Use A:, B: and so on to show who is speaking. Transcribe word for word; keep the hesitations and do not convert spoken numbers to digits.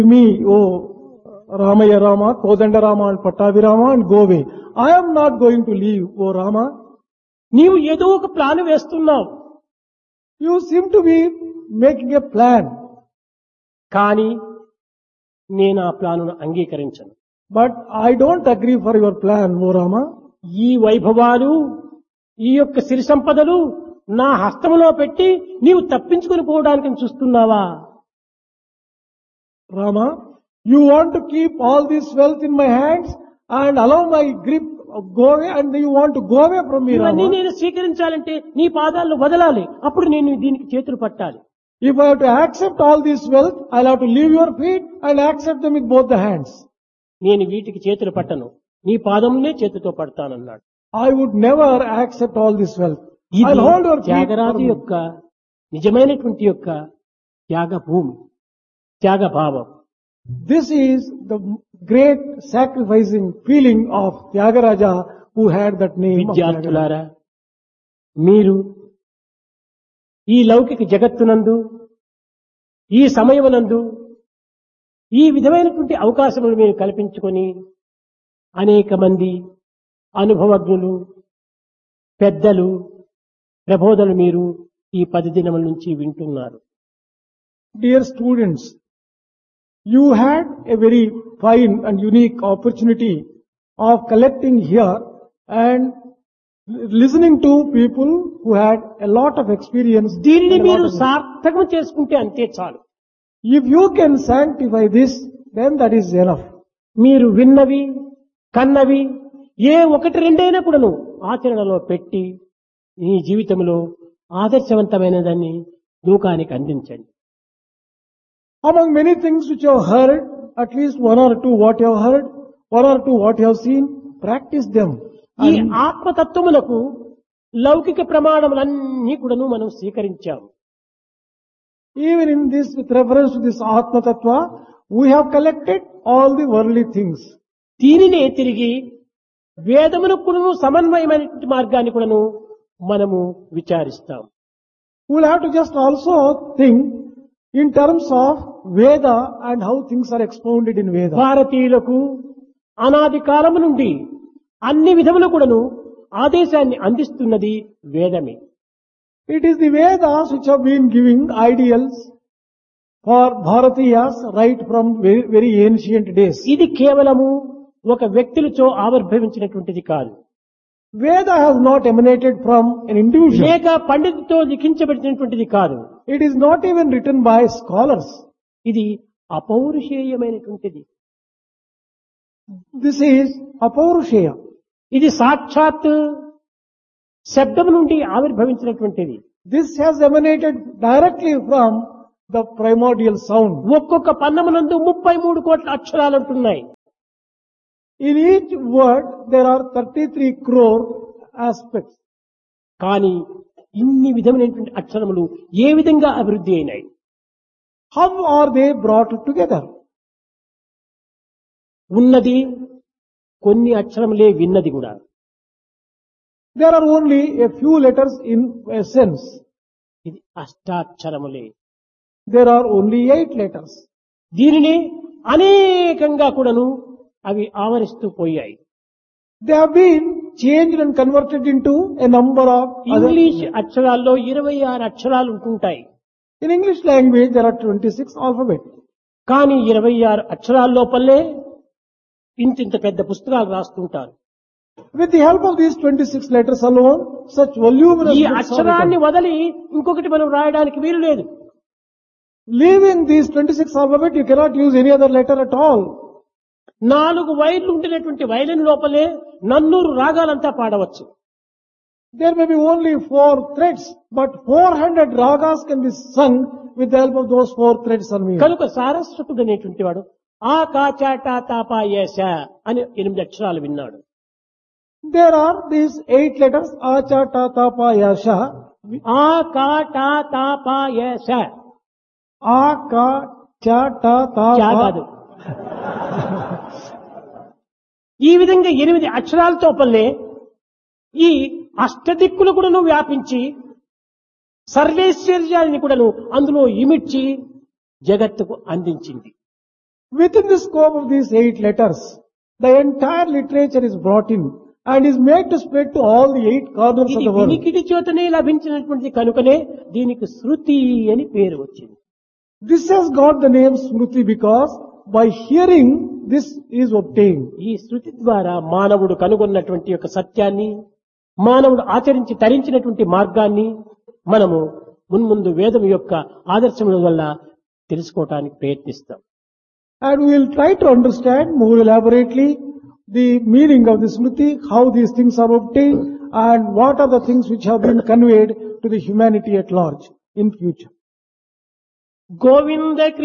A: me, oh Ramaya Rama, Kodanda Rama and Pattavirama and go away. I am not going to leave, oh Rama.
B: నీవు ఏదో ఒక plan వేస్తున్నావు.
A: You seem to be making a plan,
B: కానీ నేను ఆ ప్లానును అంగీకరించను.
A: but I don't agree for your plan, oh Rama.
B: ఈ వైభవాలు, ఈ యొక్క సిరి సంపదలు నా హస్తములో పెట్టి నీవు తప్పించుకొని పోవడానికి చూస్తున్నావా?
A: Rama, you want to keep all this wealth in my hands and allow my grip go away, and you want to go away from me,
B: ఇవన్నీ
A: Rama.
B: నేను స్వీకరించాలంటే నీ పాదాలను వదలాలి. అప్పుడు నేను దీనికి చేతులు పట్టాలి.
A: If I have to accept all this wealth, I'll have to leave your feet and accept them with both the hands.
B: నేను వీటికి చేతులు పట్టను, నీ పాదంనే చేతితో పడతానన్నాడు.
A: I would never accept all this wealth.
B: ఇది
A: I'll hold your feet. for
B: Tyagaraju
A: me.
B: యొక్క నిజమైనటువంటి యొక్క త్యాగ భూమి, త్యాగ భావం.
A: This is the great sacrificing feeling of Tyagaraja, who had that name of Tyagaraja.
B: విద్యార్థులారా, మీరు ఈ లౌకిక జగత్తునందు, ఈ సమయమునందు ఈ విధమైనటువంటి అవకాశములు మీరు కల్పించుకొని అనేక మంది అనుభవజ్ఞులు, పెద్దలు ప్రబోధనలు మీరు ఈ పది దినముల నుంచి వింటున్నారు.
A: Dear students, you had a very fine and unique opportunity of collecting here and listening to people who had a lot of experience.
B: దీనిని
A: and a lot
B: మీరు
A: of-
B: సార్థకం చేసుకుంటే అంతే చాలు.
A: If you can sanctify this, then that is enough.
B: మీరు విన్నవి, కన్నవి ఏ ఒకటి రెండైనా కూడాను ఆచరణలో పెట్టి ఈ జీవితంలో ఆదర్శవంతమైన దాన్ని లోకానికి అందించండి.
A: Among many things which you have heard, at least one or two what you have heard, one or two what you have seen, practice them.
B: ఈ
A: And
B: ఆత్మతత్వములకు లౌకిక ప్రమాణములన్నీ కూడాను మనం స్వీకరించాము.
A: even in this, with reference to this Atma Tattva, we have collected all the worldly things.
B: దీనినే తిరిగి వేదములకు కూడాను సమన్వయమైనటువంటి మార్గాన్ని కూడాను మనము విచారిస్తాం.
A: We will have to just also think in terms of Veda and how things are expounded in Veda.
B: భారతీయులకు అనాది కాలము నుండి అన్ని విధములు కూడాను ఆదేశాన్ని అందిస్తున్నది వేదమే.
A: It is the Vedas which have been giving ideals for Bharatiyas right from very, very ancient days.
B: ఇది కేవలము ఒక వ్యక్తులతో ఆవిర్భవించినటువంటిది కాదు,
A: Veda has not emanated from an individual.
B: లేక పండితుతో లిఖించబడినటువంటిది కాదు.
A: It is not even written by scholars.
B: ఇది అపౌరుషేయమైనటువంటిది.
A: This is Apaurushaya.
B: ఇది సాక్షాత్ శబ్దం నుండి ఆవిర్భవించినటువంటిది.
A: This has emanated directly from the primordial sound.
B: ఒక్కొక్క పన్నమునందు ముప్పై మూడు కోట్ల అక్షరాలు ఉంటున్నాయి.
A: In each word there are thirty-three crore aspects.
B: కానీ ఇన్ని విధమైనటువంటి అక్షరములు ఏ విధంగా అభివృద్ధి అయినాయి?
A: How are they brought together?
B: ఉన్నది కొన్ని అక్షరములే, విన్నది కూడా.
A: There are only a few letters in essence.
B: ఇది అష్టాక్షరములే.
A: There are only eight letters.
B: దీనిని అనేకంగా కూడాను అవి ఆవరిస్తూ పోయాయి.
A: They have been changed and converted into a number of other.
B: English అక్షరాల్లో ఇరవై ఆరు అక్షరాలు ఉంటుంటాయి.
A: In English language there are twenty-six alphabets.
B: కానీ ఇరవై ఆరు అక్షరాల లోపలే ఇంత ఇంత పెద్ద పుస్తకాలు రాస్తుంటారు.
A: With the help of these twenty-six letters alone, such voluminous
B: ఈ
A: books are
B: అక్షరాన్ని
A: written.
B: వదిలి ఇంకొకటి మనం రాయడానికి వీలు లేదు.
A: Leaving these twenty-six alphabet, you cannot use any other letter at all.
B: నాలుగు వైర్లు ఉంటున్నటువంటి వైలిన్ లోపలే నన్నూరు రాగాలంతా పాడవచ్చు.
A: There may be only four threads, but four hundred ragas can be sung with the help of those four threads on me.
B: కనుక సారస్వతుడు అనేటువంటి వాడు ఆ కాచాట తాపాయేశ అని ఎనిమిది అక్షరాలు విన్నాడు.
A: There are these eight letters, Acha, Ta, Ta, Pa, Ya, Sha.
B: ఆ Kata తాపాయేశ
A: A, Ka, Cha, Ta, Ta,
B: కాదు.
A: Pa.
B: ఈ విధంగా ఎనిమిది అక్షరాలతో పల్లె ఈ అష్టదిక్కులు కూడాను వ్యాపించి సర్వేశ్వర్యాన్ని కూడాను అందులో ఇమిడ్చి జగత్తుకు అందించింది.
A: Within the scope of these eight letters, the entire literature is brought in and is made to spread to all the eight corners of
B: ఇది
A: the world.
B: వినికిడి చేతనే లభించినటువంటిది కనుకనే దీనికి శృతి అని పేరు వచ్చింది.
A: This has got the name Smriti because by hearing this is obtained.
B: ఈ శృతి ద్వారా మానవుడు కనుగొన్నటువంటి యొక్క సత్యాన్ని, మానవుడు ఆచరించి తరించినటువంటి మార్గాన్ని మనము మున్ముందు వేదం యొక్క ఆదర్శముల వల్ల తెలుసుకోవటానికి ప్రయత్నిస్తాం.
A: And we will try to understand more elaborately the meaning of the Smriti, how these things are obtained, and what are the things which have been conveyed to the humanity at large in future.
B: Govinda